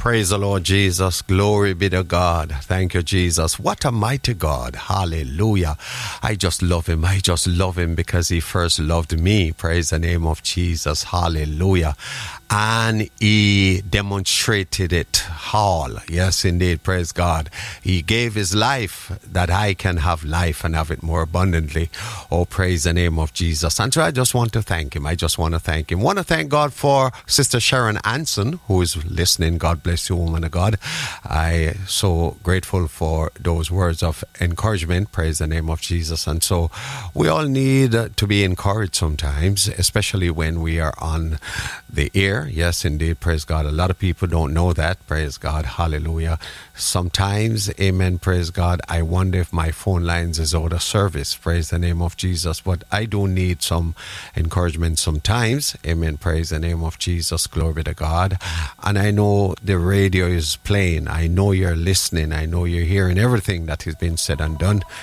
Praise the Lord Jesus. Glory be to God. Thank you, Jesus. What a mighty God. Hallelujah. I just love him. I just love him because he first loved me. Praise the name of Jesus. Hallelujah. And he demonstrated it all. Yes, indeed. Praise God. He gave his life that I can have life and have it more abundantly. Oh, praise the name of Jesus. And so I just want to thank him. I just want to thank him. Want to thank God for Sister Sharon Anson, who is listening. God bless you, woman of God. I so grateful for those words of encouragement. Praise the name of Jesus. And so we all need to be encouraged sometimes, especially when we are on the air. Yes, indeed. Praise God. A lot of people don't know that. Praise God. Hallelujah. Sometimes, amen, praise God, I wonder if my phone lines is out of service. Praise the name of Jesus. But I do need some encouragement sometimes. Amen. Praise the name of Jesus. Glory be to God. And I know the radio is playing. I know you're listening. I know you're hearing everything that has been said and done.